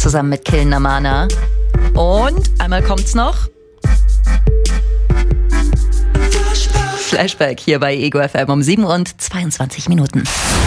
zusammen mit Kill Namana. Und einmal kommt's noch. Flashback hier bei Ego FM um 7:22.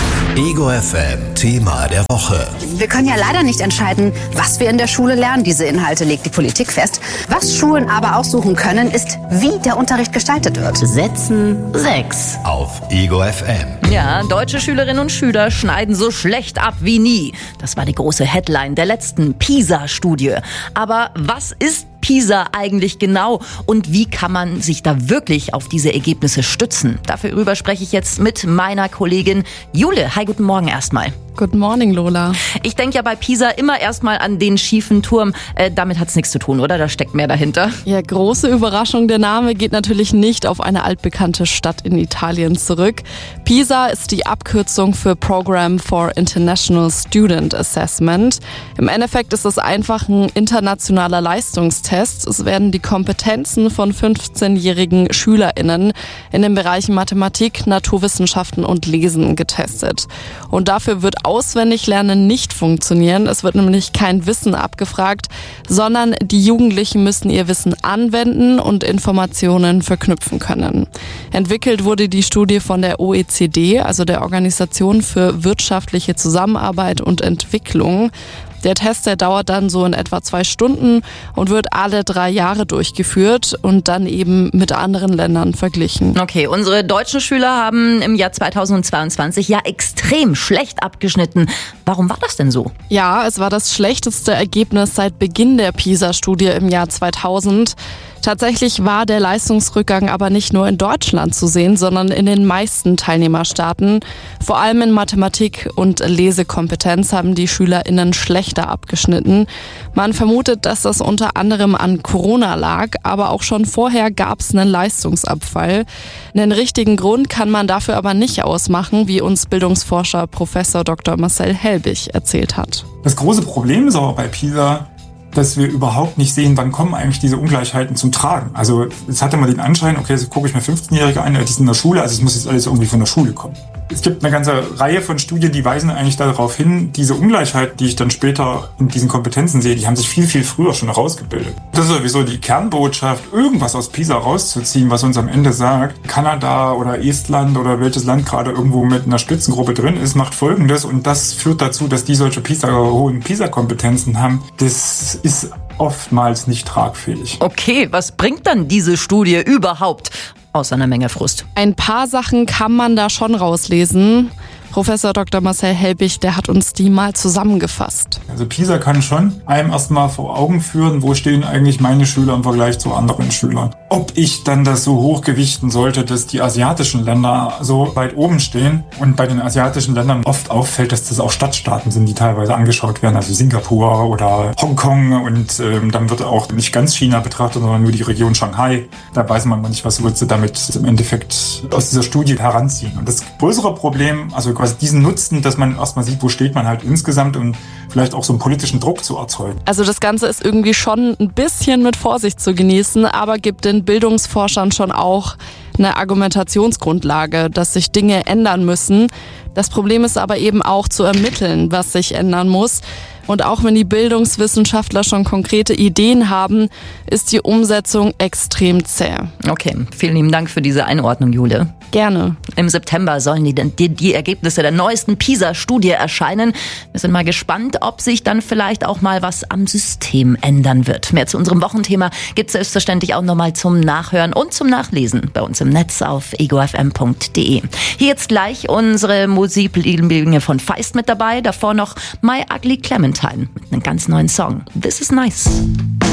Ego FM Thema der Woche. Wir können ja leider nicht entscheiden, was wir in der Schule lernen. Diese Inhalte legt die Politik fest. Was Schulen aber aussuchen können, ist, wie der Unterricht gestaltet wird. Setzen 6 auf Ego FM. Ja, deutsche Schülerinnen und Schüler schneiden so schlecht ab wie nie. Das war die große Headline der letzten PISA-Studie. Aber was ist PISA eigentlich genau und wie kann man sich da wirklich auf diese Ergebnisse stützen? Darüber spreche ich jetzt mit meiner Kollegin Jule. Hi, guten Morgen erstmal. Good morning, Lola. Ich denke ja bei PISA immer erstmal an den schiefen Turm. Damit hat's nichts zu tun, oder? Da steckt mehr dahinter. Ja, große Überraschung. Der Name geht natürlich nicht auf eine altbekannte Stadt in Italien zurück. PISA ist die Abkürzung für Program for International Student Assessment. Im Endeffekt ist es einfach ein internationaler Leistungstest. Es werden die Kompetenzen von 15-jährigen SchülerInnen in den Bereichen Mathematik, Naturwissenschaften und Lesen getestet. Und dafür wird Auswendiglernen nicht funktionieren. Es wird nämlich kein Wissen abgefragt, sondern die Jugendlichen müssen ihr Wissen anwenden und Informationen verknüpfen können. Entwickelt wurde die Studie von der OECD, also der Organisation für wirtschaftliche Zusammenarbeit und Entwicklung. Der Test, der dauert dann so in etwa 2 Stunden und wird alle 3 Jahre durchgeführt und dann eben mit anderen Ländern verglichen. Okay, unsere deutschen Schüler haben im Jahr 2022 ja extrem schlecht abgeschnitten. Warum war das denn so? Ja, es war das schlechteste Ergebnis seit Beginn der PISA-Studie im Jahr 2000. Tatsächlich war der Leistungsrückgang aber nicht nur in Deutschland zu sehen, sondern in den meisten Teilnehmerstaaten. Vor allem in Mathematik und Lesekompetenz haben die SchülerInnen schlechter abgeschnitten. Man vermutet, dass das unter anderem an Corona lag, aber auch schon vorher gab es einen Leistungsabfall. Einen richtigen Grund kann man dafür aber nicht ausmachen, wie uns Bildungsforscher Professor Dr. Marcel Helbig erzählt hat. Das große Problem ist aber bei PISA, dass wir überhaupt nicht sehen, wann kommen eigentlich diese Ungleichheiten zum Tragen. Also jetzt hatte man den Anschein, okay, jetzt gucke ich mir 15-Jährige an, die sind in der Schule, also es muss jetzt alles irgendwie von der Schule kommen. Es gibt eine ganze Reihe von Studien, die weisen eigentlich darauf hin, diese Ungleichheit, die ich dann später in diesen Kompetenzen sehe, die haben sich viel, viel früher schon herausgebildet. Das ist sowieso die Kernbotschaft, irgendwas aus PISA rauszuziehen, was uns am Ende sagt, Kanada oder Estland oder welches Land gerade irgendwo mit einer Spitzengruppe drin ist, macht Folgendes und das führt dazu, dass die solche hohen PISA-Kompetenzen haben. Das ist oftmals nicht tragfähig. Okay, was bringt dann diese Studie überhaupt? Außer einer Menge Frust. Ein paar Sachen kann man da schon rauslesen. Professor Dr. Marcel Helbig, der hat uns die mal zusammengefasst. Also PISA kann schon einem erstmal vor Augen führen, wo stehen eigentlich meine Schüler im Vergleich zu anderen Schülern. Ob ich dann das so hochgewichten sollte, dass die asiatischen Länder so weit oben stehen und bei den asiatischen Ländern oft auffällt, dass das auch Stadtstaaten sind, die teilweise angeschaut werden, also Singapur oder Hongkong und dann wird auch nicht ganz China betrachtet, sondern nur die Region Shanghai. Da weiß man nicht, was willst du damit im Endeffekt aus dieser Studie heranziehen. Und das größere Problem, also quasi diesen Nutzen, dass man erstmal sieht, wo steht man halt insgesamt und vielleicht auch so einen politischen Druck zu erzeugen. Also das Ganze ist irgendwie schon ein bisschen mit Vorsicht zu genießen, aber gibt den Bildungsforschern schon auch eine Argumentationsgrundlage, dass sich Dinge ändern müssen. Das Problem ist aber eben auch zu ermitteln, was sich ändern muss. Und auch wenn die Bildungswissenschaftler schon konkrete Ideen haben, ist die Umsetzung extrem zäh. Okay, vielen lieben Dank für diese Einordnung, Jule. Gerne. Im September sollen die Ergebnisse der neuesten PISA-Studie erscheinen. Wir sind mal gespannt, ob sich dann vielleicht auch mal was am System ändern wird. Mehr zu unserem Wochenthema gibt es selbstverständlich auch nochmal zum Nachhören und zum Nachlesen bei uns im Netz auf egofm.de. Hier jetzt gleich unsere Musiklieblinge von Feist mit dabei. Davor noch My Ugly Clementine mit einem ganz neuen Song. This is nice.